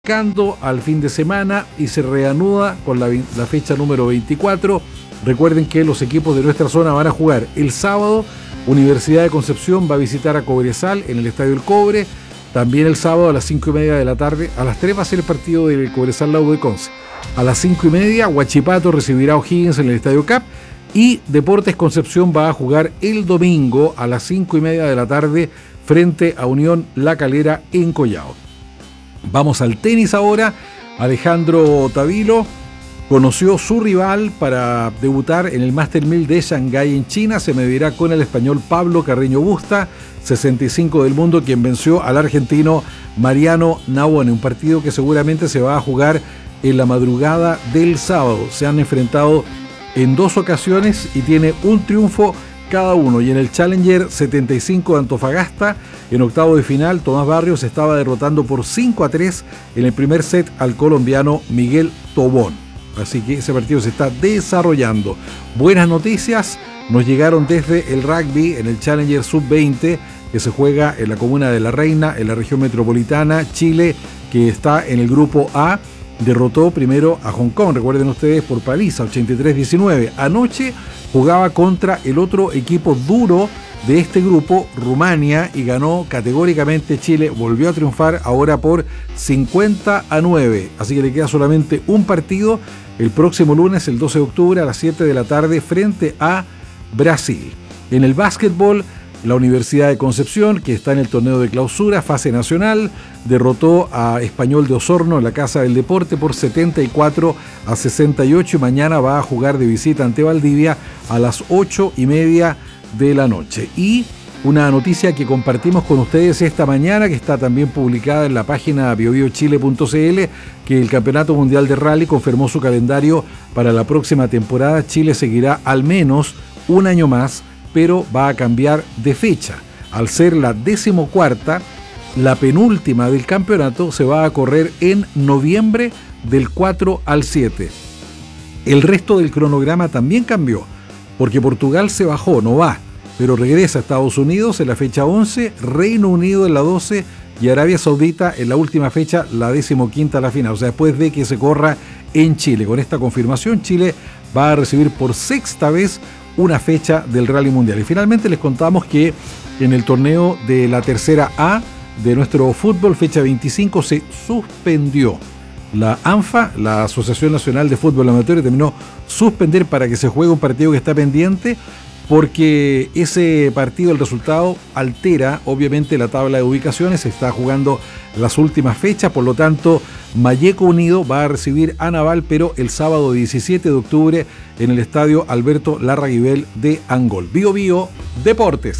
al fin de semana y se reanuda con la fecha número 24. Recuerden que los equipos de nuestra zona van a jugar el sábado. Universidad de Concepción va a visitar a Cobresal en el Estadio El Cobre. También el sábado a las 5:30 de la tarde. A las 3 va a ser el partido del Cobresal Laudo de Conce. A las 5:30 Huachipato recibirá a O'Higgins en el Estadio Cap. Y Deportes Concepción va a jugar el domingo a las 5:30 de la tarde frente a Unión La Calera en Collao. Vamos al tenis ahora. Alejandro Tavilo conoció su rival para debutar en el Master 1000 de Shanghái en China. Se medirá con el español Pablo Carreño Busta, 65 del mundo, quien venció al argentino Mariano Navone. Un partido que seguramente se va a jugar en la madrugada del sábado. Se han enfrentado en 2 ocasiones y tiene un triunfo cada uno. Y en el Challenger 75 de Antofagasta, en octavo de final, Tomás Barrios estaba derrotando por 5-3 en el primer set al colombiano Miguel Tobón. Así que ese partido se está desarrollando. Buenas noticias nos llegaron desde el rugby en el Challenger Sub-20 que se juega en la comuna de La Reina, en la región metropolitana. Chile, que está en el grupo A, derrotó primero a Hong Kong, recuerden ustedes, por paliza, 83-19. Anoche jugaba contra el otro equipo duro de este grupo, Rumania, y ganó categóricamente Chile. Volvió a triunfar ahora por 50-9. Así que le queda solamente un partido el próximo lunes, el 12 de octubre, a las 7 de la tarde, frente a Brasil. En el básquetbol, la Universidad de Concepción, que está en el torneo de clausura, fase nacional, derrotó a Español de Osorno en la Casa del Deporte por 74-68 y mañana va a jugar de visita ante Valdivia a las 8:30 de la noche. Y una noticia que compartimos con ustedes esta mañana, que está también publicada en la página biobiochile.cl, que el Campeonato Mundial de Rally confirmó su calendario para la próxima temporada. Chile seguirá al menos un año más, pero va a cambiar de fecha. Al ser la 14ª, la penúltima del campeonato, se va a correr en noviembre del 4 al 7. El resto del cronograma también cambió, porque Portugal se bajó, no va, pero regresa a Estados Unidos en la fecha 11, Reino Unido en la 12 y Arabia Saudita en la última fecha, la 15ª a la final, o sea, después de que se corra en Chile. Con esta confirmación, Chile va a recibir por 6ª vez una fecha del Rally Mundial. Y finalmente les contamos que en el torneo de la tercera A de nuestro fútbol, fecha 25, se suspendió. La ANFA, la Asociación Nacional de Fútbol Amateur, determinó suspender para que se juegue un partido que está pendiente, porque ese partido, el resultado, altera obviamente la tabla de ubicaciones. Se está jugando las últimas fechas, por lo tanto Malleco Unido va a recibir a Naval, pero el sábado 17 de octubre en el estadio Alberto Larraguibel de Angol. Bio Bio Deportes.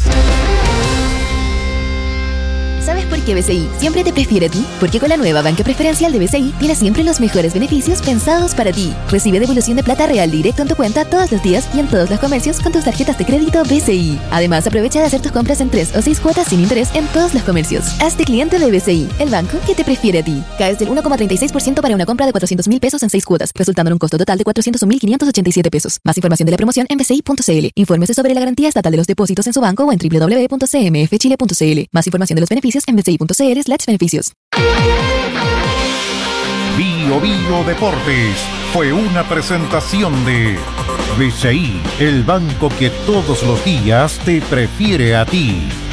¿Sabes por qué BCI siempre te prefiere a ti? Porque con la nueva banca preferencial de BCI tienes siempre los mejores beneficios pensados para ti. Recibe devolución de plata real directo en tu cuenta todos los días y en todos los comercios con tus tarjetas de crédito BCI. Además, aprovecha de hacer tus compras en 3 o 6 cuotas sin interés en todos los comercios. Hazte cliente de BCI, el banco que te prefiere a ti. Caes del 1,36% para una compra de 400.000 pesos en 6 cuotas, resultando en un costo total de 401.587 pesos. Más información de la promoción en bci.cl. Infórmese sobre la garantía estatal de los depósitos en su banco o en www.cmfchile.cl. Más información de los beneficios en bci.cl/beneficios. Bio Bio Deportes fue una presentación de BCI, el banco que todos los días te prefiere a ti.